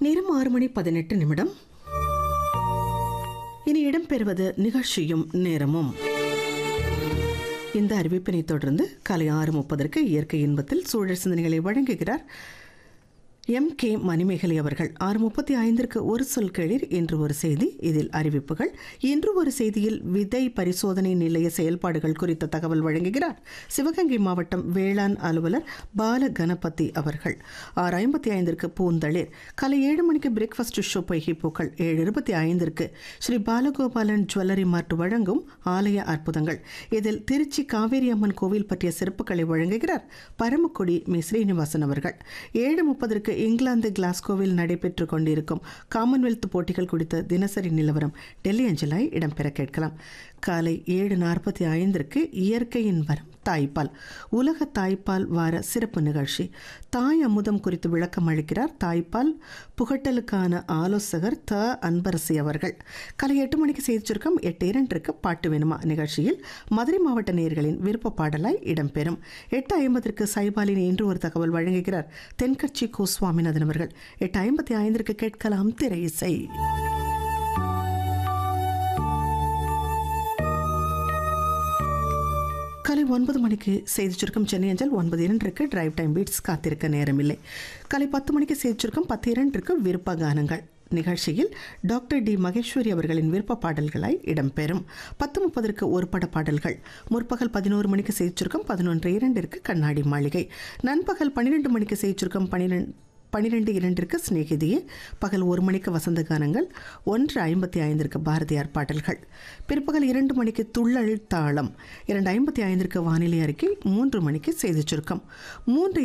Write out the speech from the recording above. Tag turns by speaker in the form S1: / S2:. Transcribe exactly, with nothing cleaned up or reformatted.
S1: நேரம் ஆறு மணி பதினெட்டு நிமிடம். இனி இடம்பெறுவது நிகழ்ச்சியும் நேரமும். இந்த அறிவிப்பினை தொடர்ந்து காலை ஆறு முப்பதற்கு இயற்கை இன்பத்தில் சூழல் சிந்தனைகளை வழங்குகிறார் எம் கே மணிமேகலை அவர்கள். ஆறு முப்பத்தி ஐந்திற்கு ஒரு சொல் கேளீர் இன்று ஒரு செய்தி. இதில் அறிவிப்புகள். இன்று ஒரு செய்தியில் விதை பரிசோதனை நிலைய செயல்பாடுகள் குறித்த தகவல் வழங்குகிறார் சிவகங்கை மாவட்டம் வேளாண் அலுவலர் பால கணபதி அவர்கள். ஆறு ஐம்பத்தி ஐந்திற்கு பூந்தளிர். காலை ஏழு மணிக்கு பிரேக்ஃபாஸ்ட் ஷோ பொய்கைப்பூக்கள். ஏழு இருபத்தி ஐந்திற்கு ஸ்ரீ பாலகோபாலன் ஜுவல்லரி மார்ட் வழங்கும் ஆலய அற்புதங்கள். இதில் திருச்சி காவேரி அம்மன் கோவில் பற்றிய சிறப்புகளை வழங்குகிறார் பரமக்குடி மி ஸ்ரீனிவாசன் அவர்கள். ஏழு முப்பதற்கு இங்கிலாந்து கிளாஸ்கோவில் நடைபெற்றுக் கொண்டிருக்கும் காமன்வெல்த் போட்டிகள் குறித்த தினசரி நிலவரம் டெல்லி அஞ்சலாய் இடம்பெற கேட்கலாம். காலை ஏழு நாற்பத்தி ஐந்திற்கு இயற்கையின் வரம் தாய்ப்பால், உலக தாய்ப்பால் வார சிறப்பு நிகழ்ச்சி. தாய் அமுதம் குறித்து விளக்கம் அளிக்கிறார் தாய்ப்பால் புகட்டலுக்கான ஆலோசகர் த அன்பரசி அவர்கள். காலை எட்டு மணிக்கு செய்தி சுருக்கம். எட்டு இரண்டிற்கு பாட்டு வேணுமா நிகழ்ச்சியில் மதுரை மாவட்ட நேயர்களின் விருப்ப பாடலாய் இடம்பெறும். எட்டு ஐம்பதற்கு சைபாலின் இன்று ஒரு தகவல் வழங்குகிறார் தென்கட்சி கோ சுவாமிநாதன் அவர்கள். எட்டு ஐம்பத்தி ஐந்திற்கு கேட்கலாம் திரை இசை. காலை ஒன்பது மணிக்கு செய்தி சுருக்கம் சென்னை அஞ்சல். ஒன்பது இரண்டிற்கு டிரைவ் டைம் பீட்ஸ் காத்திருக்க நேரமில்லை. காலை பத்து மணிக்கு செய்தி சுருக்கம். பத்து இரண்டிற்கு விருப்ப கானங்கள் நிகழ்ச்சியில் டாக்டர் டி மகேஸ்வரி அவர்களின் விருப்ப பாடல்களாய் இடம்பெறும். பத்து முப்பதற்கு ஒரு பட பாடல்கள். முற்பகல் பதினோரு மணிக்கு செய்தி சுருக்கம். பதினொன்று இரண்டிற்கு கண்ணாடி மாளிகை. நண்பகல் பன்னிரெண்டு மணிக்கு செய்தி சுருக்கம். பன்னிரெண்டு பன்னிரெண்டு இரண்டிற்கு சிநேகிதியே. பகல் ஒரு மணிக்கு வசந்த கானங்கள். ஒன்று ஐம்பத்தி ஐந்திற்கு பாரதியார் பாடல்கள். பிற்பகல் இரண்டு மணிக்கு துள்ளல் தாளம். இரண்டு ஐம்பத்தி ஐந்திற்கு வானிலை அறிக்கை. மூன்று மணிக்கு செய்தி சுருக்கம். மூன்று